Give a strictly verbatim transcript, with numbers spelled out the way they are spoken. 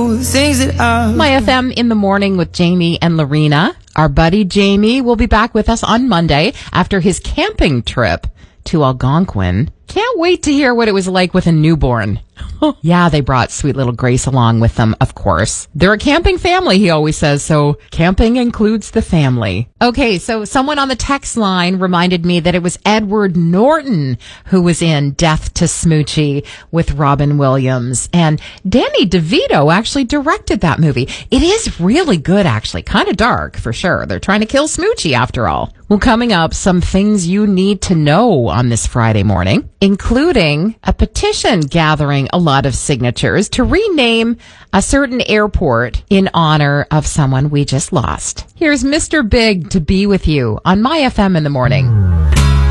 know the things that I... My F M in the morning with Jamie and Lorena. Our buddy Jamie will be back with us on Monday after his camping trip to Algonquin. Can't wait to hear what it was like with a newborn. Yeah, they brought sweet little Grace along with them, of course. They're a camping family, he always says, so camping includes the family. Okay, so someone on the text line reminded me that it was Edward Norton who was in Death to Smoochie with Robin Williams. And Danny DeVito actually directed that movie. It is really good, actually. Kind of dark, for sure. They're trying to kill Smoochie, after all. Well, coming up, some things you need to know on this Friday morning, including a petition gathering a lot of signatures to rename a certain airport in honor of someone we just lost. Here's Mister Big to be with you on My F M in the morning.